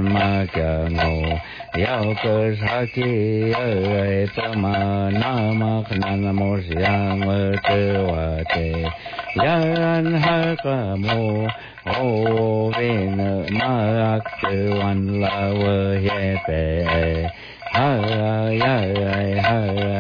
ma cha no yao cơ sa chi ơi tâm nam khna mô siang te wa te yan ha ka mo ho ven ma ke wan la wa ye pe ha ya ha